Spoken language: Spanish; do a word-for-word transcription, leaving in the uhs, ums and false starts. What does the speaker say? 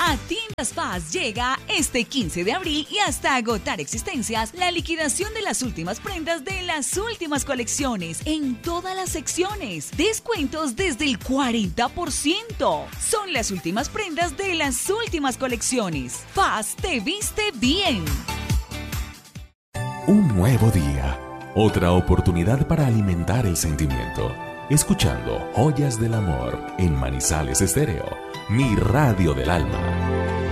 A Tiendas Paz llega este quince de abril y hasta agotar existencias la liquidación de las últimas prendas de las últimas colecciones en todas las secciones. Descuentos desde el cuarenta por ciento. Son las últimas prendas de las últimas colecciones. Paz te viste bien. Un nuevo día. Otra oportunidad para alimentar el sentimiento. Escuchando Joyas del Amor en Manizales Estéreo, mi radio del alma.